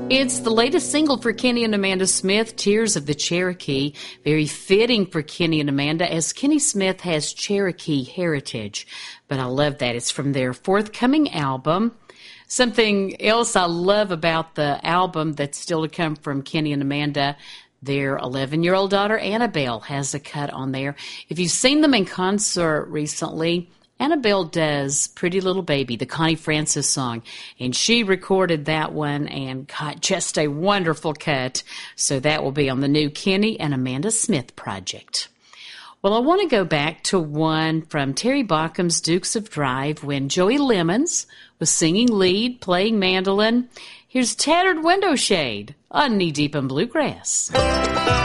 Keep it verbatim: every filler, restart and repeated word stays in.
It's the latest single for Kenny and Amanda Smith, Tears of the Cherokee. Very fitting for Kenny and Amanda, as Kenny Smith has Cherokee heritage. But I love that. It's from their forthcoming album. Something else I love about the album that's still to come from Kenny and Amanda, their eleven-year-old daughter Annabelle has a cut on there. If you've seen them in concert recently, Annabelle does Pretty Little Baby, the Connie Francis song, and she recorded that one and got just a wonderful cut. So that will be on the new Kenny and Amanda Smith project. Well, I want to go back to one from Terry Baucom's Dukes of Drive when Joey Lemons was singing lead, playing mandolin. Here's Tattered Window Shade on Knee Deep in Bluegrass.